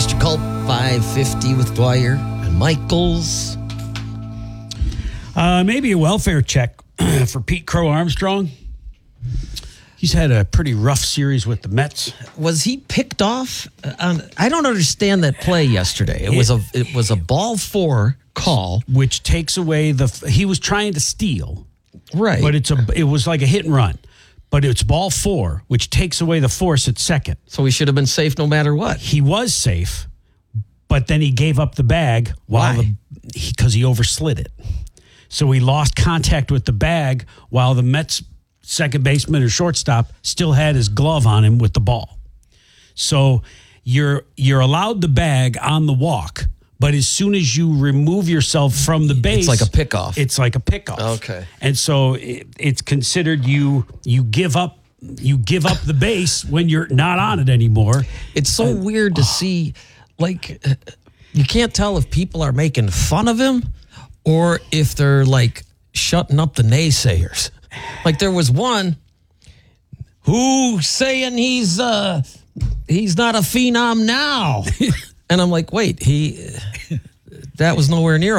Oyster Cult 550 with Dwyer and Michaels. Maybe a welfare check for Pete Crow Armstrong. He's had a pretty rough series with the Mets. Was he picked off? I don't understand that play yesterday. It was a ball 4 call, which takes away he was trying to steal. Right. But it was like a hit and run. But it's ball 4, which takes away the force at second. So he should have been safe no matter what. He was safe, but then he gave up the bag because he overslid it. So he lost contact with the bag while the Mets second baseman or shortstop still had his glove on him with the ball. So you're allowed the bag on the walk, but as soon as you remove yourself from the base, it's like a pickoff. It's like a pickoff. Okay. And so it's considered you give up the base when you're not on it anymore. It's so weird to see, like, you can't tell if people are making fun of him or if they're like shutting up the naysayers. Like there was one who saying he's not a phenom now. And I'm like, wait, that was nowhere near